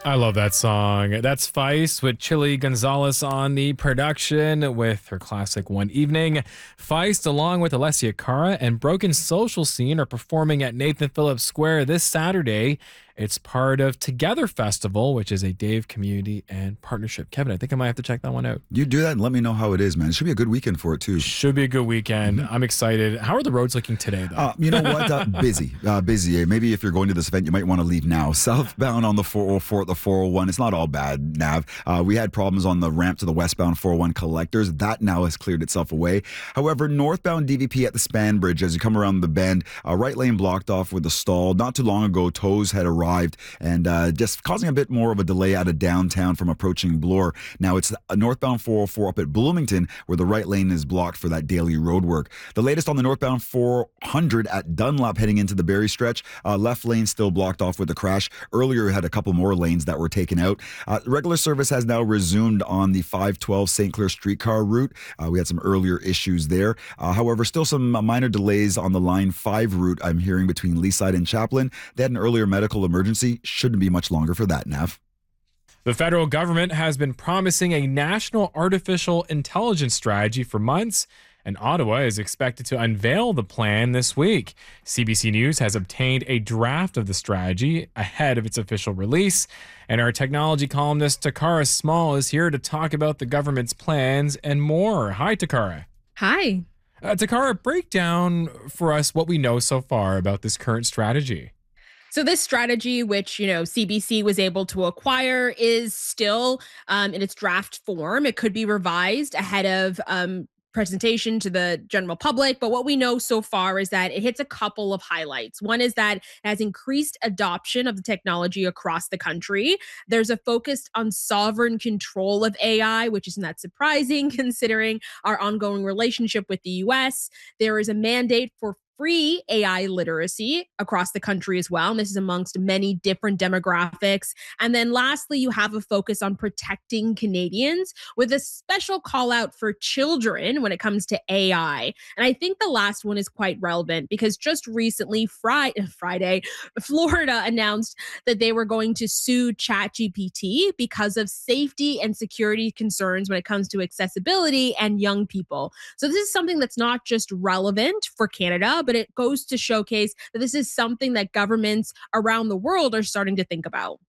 I love that song. That's Feist with Chili Gonzalez on the production with her classic One Evening. Feist, along with Alessia Cara and Broken Social Scene, are performing at Nathan Phillips Square this Saturday. It's part of Together Festival, which is a Dave community and partnership. Kevin, I think I might have to check that one out. You do that and let me know how it is, man. It should be a good weekend for it, too. Should be a good weekend. I'm excited. How are the roads looking today, though? You know what? Busy. Busy. Maybe if you're going to this event, you might want to leave now. Southbound on the 404 at the 401, it's not all bad, Nav. We had problems on the ramp to the westbound 401 collectors. That now has cleared itself away. However, northbound DVP at the Span Bridge, as you come around the bend, right lane blocked off with a stall. Not too long ago, tows had arrived and just causing a bit more of a delay out of downtown from approaching Bloor. Now it's northbound 404 up at Bloomington where the right lane is blocked for that daily road work. The latest on the northbound 400 at Dunlop heading into the Barrie stretch. Left lane still blocked off with a crash. Earlier we had a couple more lanes that were taken out. Regular service has now resumed on the 512 St. Clair streetcar route. We had some earlier issues there. However, still some minor delays on the Line 5 route I'm hearing between Leaside and Chaplin. They had an earlier medical emergency. Shouldn't be much longer for that, Nav. The federal government has been promising a national artificial intelligence strategy for months, and Ottawa is expected to unveil the plan this week. CBC News has obtained a draft of the strategy ahead of its official release, and our technology columnist Takara Small is here to talk about the government's plans and more. Hi, Takara. Hi. Takara, break down for us what we know so far about this current strategy. So this strategy, which, CBC was able to acquire, is still in its draft form. It could be revised ahead of presentation to the general public. But what we know so far is that it hits a couple of highlights. One is that it has increased adoption of the technology across the country. There's a focus on sovereign control of AI, which isn't that surprising considering our ongoing relationship with the US. There is a mandate for free AI literacy across the country as well. And this is amongst many different demographics. And then lastly, you have a focus on protecting Canadians with a special call out for children when it comes to AI. And I think the last one is quite relevant because just recently, Friday, Florida announced that they were going to sue ChatGPT because of safety and security concerns when it comes to accessibility and young people. So this is something that's not just relevant for Canada, but it goes to showcase that this is something that governments around the world are starting to think about.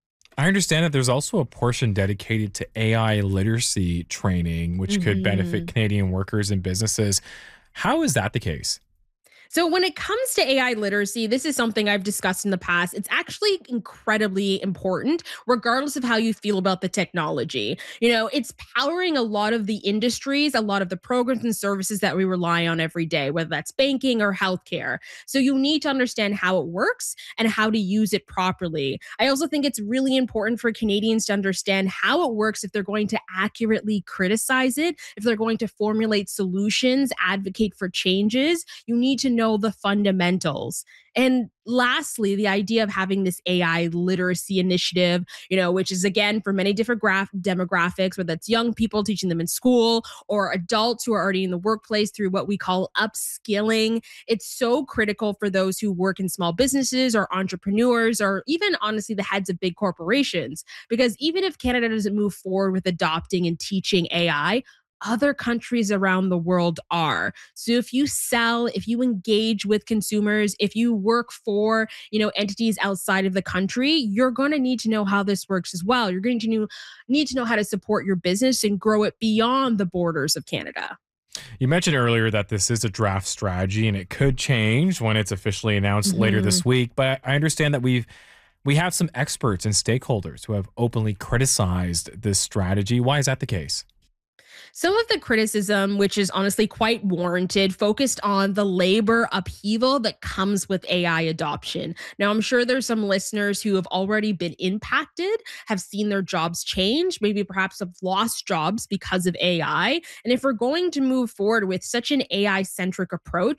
I understand that there's also a portion dedicated to AI literacy training, which could benefit Canadian workers and businesses. How is that the case? So when it comes to AI literacy, this is something I've discussed in the past. It's actually incredibly important, regardless of how you feel about the technology. It's powering a lot of the industries, a lot of the programs and services that we rely on every day, whether that's banking or healthcare. So you need to understand how it works and how to use it properly. I also think it's really important for Canadians to understand how it works if they're going to accurately criticize it, if they're going to formulate solutions, advocate for changes. You need to know the fundamentals. And lastly, the idea of having this AI literacy initiative, which is again for many different demographics, whether that's young people teaching them in school or adults who are already in the workplace through what we call upskilling. It's so critical for those who work in small businesses or entrepreneurs or even honestly the heads of big corporations. Because even if Canada doesn't move forward with adopting and teaching AI, other countries around the world are. So if you sell, if you engage with consumers, if you work for, entities outside of the country, you're going to need to know how this works as well. You're going to need to know how to support your business and grow it beyond the borders of Canada. You mentioned earlier that this is a draft strategy and it could change when it's officially announced later this week. But I understand that we have some experts and stakeholders who have openly criticized this strategy. Why is that the case? Some of the criticism, which is honestly quite warranted, focused on the labor upheaval that comes with AI adoption. Now, I'm sure there's some listeners who have already been impacted, have seen their jobs change, maybe perhaps have lost jobs because of AI. And if we're going to move forward with such an AI-centric approach,